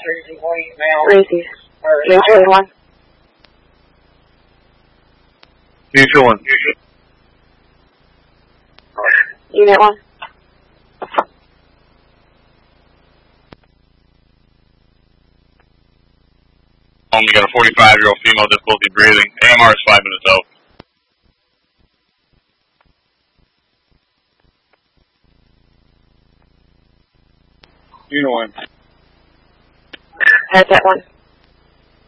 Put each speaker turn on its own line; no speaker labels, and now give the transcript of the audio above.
Reese's. Mutual 1.
Mutual 1.
Unit 1.
You got a 45-year-old female difficulty breathing. AMR is 5 minutes out. Unit 1.
Head that 1.